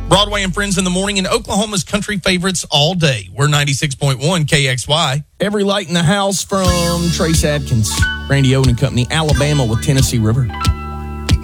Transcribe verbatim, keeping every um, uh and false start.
Broadway and Friends in the morning, and Oklahoma's country favorites all day. We're ninety-six point one K X Y. Every light in the house from Trace Adkins, Randy Oden and Company, Alabama with Tennessee River.